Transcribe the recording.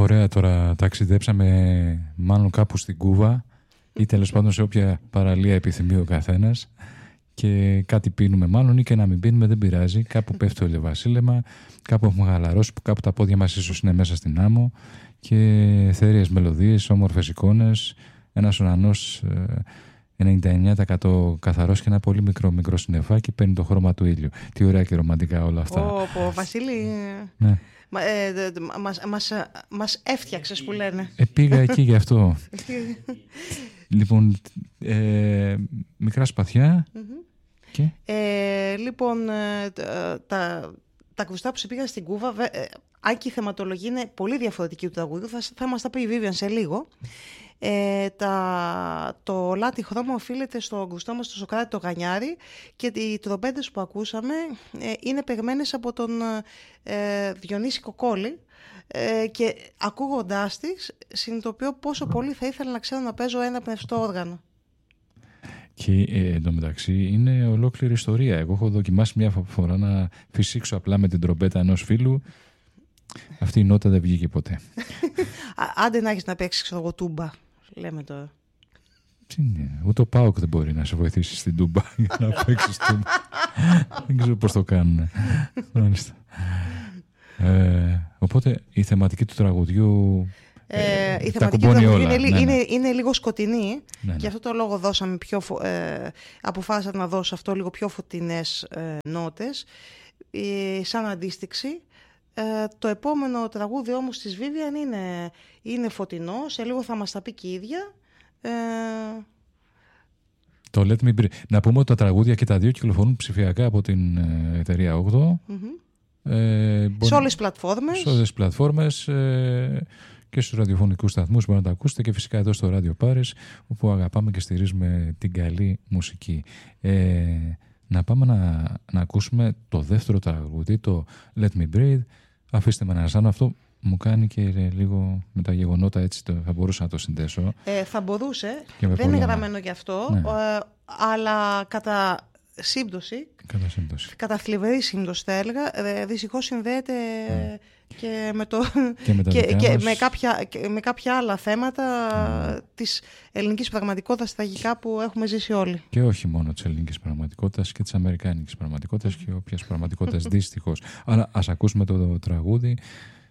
Ωραία, τώρα ταξιδέψαμε μάλλον κάπου στην Κούβα ή τέλος πάντων σε όποια παραλία επιθυμεί ο καθένας και κάτι πίνουμε μάλλον ή και να μην πίνουμε, δεν πειράζει. Κάπου πέφτει το ηλιοβασίλεμα, κάπου έχουμε χαλαρώσει, κάπου τα πόδια μας ίσως είναι μέσα στην άμμο και θέριες μελωδίες, όμορφες εικόνες, ένας ουρανός 99% καθαρός και ένα πολύ μικρό συννεφάκι παίρνει το χρώμα του ήλιου. Τι ωραία και ρομαντικά όλα αυτά. Βασίλη, ναι. Μας έφτιαξες που λένε. Πήγα εκεί γι' αυτό. Λοιπόν, μικρά σπαθιά. Και? Λοιπόν, τα ακουστά που σε πήγαν στην Κούβα, αν και η θεματολογία είναι πολύ διαφορετική του τραγουδιού, θα μας τα πει η Βίβιαν σε λίγο. Το λάτι χρώμα οφείλεται στο γκουστό μας, στο Σοκράτη το Γανιάρη, και οι τρομπέτες που ακούσαμε είναι παιγμένες από τον Διονύση Κοκόλη, και ακούγοντάς τις συνειδητοποιώ πόσο πολύ θα ήθελα να ξέρω να παίζω ένα πνευστό όργανο. Και εντωμεταξύ είναι ολόκληρη ιστορία. Εγώ έχω δοκιμάσει μια φορά να φυσήξω απλά με την τρομπέτα ενός φίλου. Αυτή η νότα δεν βγήκε ποτέ. Άντε να έχεις να παίξεις, ξέρω εγώ, τούμπα, λέμε τώρα. Ούτε ο ΠΑΟΚ δεν μπορεί να σε βοηθήσει στην τούμπα για να παίξεις τούμπα. Δεν ξέρω πώς το κάνουν. Οπότε η θεματική του τραγουδιού η θεματική του τραγουδιού είναι λίγο σκοτεινή, ναι. Γι' αυτό το λόγο αποφάσισα να δώσω αυτό λίγο πιο φωτεινές νότες σαν αντίστοιξη. Το επόμενο τραγούδι όμως της Vivian είναι φωτεινό, σε λίγο θα μας τα πει και η ίδια. Το Let Me Breathe. Να πούμε ότι τα τραγούδια και τα δύο κυκλοφορούν ψηφιακά από την εταιρεία 8. Σε όλες τις πλατφόρμες. Σε όλες τις πλατφόρμες και στους ραδιοφωνικούς σταθμούς μπορείτε να τα ακούσετε, και φυσικά εδώ στο Radio Paris, όπου αγαπάμε και στηρίζουμε την καλή μουσική. Να πάμε να ακούσουμε το δεύτερο τραγούδι, το Let Me Breathe. Αφήστε με να ζάνω, αυτό μου κάνει και λίγο με τα γεγονότα, έτσι θα μπορούσα να το συνδέσω. Θα μπορούσε, δεν είναι γραμμένο γι' αυτό, ναι. Αλλά κατά σύμπτωση, κατά θλιβερή σύμπτωση θα έλεγα, δυστυχώς συνδέεται και με κάποια άλλα θέματα της ελληνικής πραγματικότητας τραγικά που έχουμε ζήσει όλοι. Και όχι μόνο της ελληνικής πραγματικότητας, και της αμερικάνικης πραγματικότητας και όποιας πραγματικότητας δυστυχώς. Αλλά ας ακούσουμε το τραγούδι